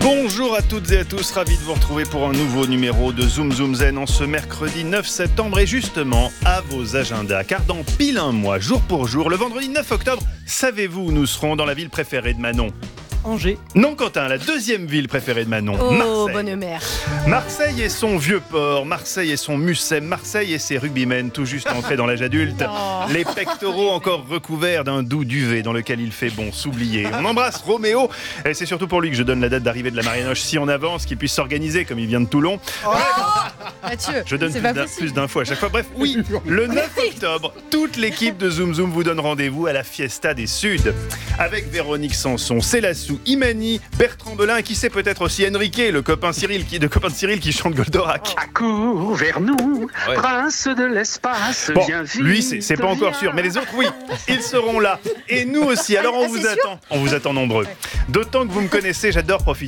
Bonjour à toutes et à tous, ravi de vous retrouver pour un nouveau numéro de Zoom Zoom Zen en ce mercredi 9 septembre et justement à vos agendas, car dans pile un mois, jour pour jour, le vendredi 9 octobre, savez-vous où nous serons dans la ville préférée de Manon ? Angers. Non, Quentin, la deuxième ville préférée de Manon, Oh, Marseille. bonne mère. Marseille et son vieux port, Marseille et son Mucem, Marseille et ses rugbymen tout juste entrés dans l'âge adulte. Non. Les pectoraux encore recouverts d'un doux duvet dans lequel il fait bon s'oublier. On embrasse Roméo et c'est surtout pour lui que je donne la date d'arrivée de la Marianoche si on avance, qu'il puisse s'organiser comme il vient de Toulon. Mathieu, Je donne c'est pas possible. plus d'infos à chaque fois. Bref, oui, le 9 octobre, toute l'équipe de Zoom Zoom vous donne rendez-vous à la Fiesta des Suds. Avec Véronique Sanson, Célassou, Imani, Bertrand Belin et qui sait peut-être aussi Enrique, le copain de Cyril qui chante Goldorak. Accours vers nous, Ouais. prince de l'espace, Bon, viens vite. lui, c'est pas encore sûr, mais les autres, oui, ils seront là. Et nous aussi, alors on Ah, vous c'est attend. On vous attend nombreux. D'autant que vous me connaissez, j'adore profiter